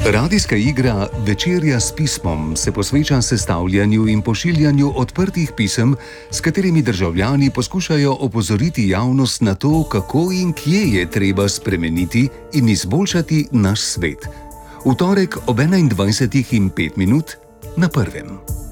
Radijska igra Večerja s pismom se posveča sestavljanju in pošiljanju odprtih pisem, s katerimi državljani poskušajo opozoriti javnost na to, kako in kje je treba spremeniti in izboljšati naš svet. V torek ob 21:05 na Prvem.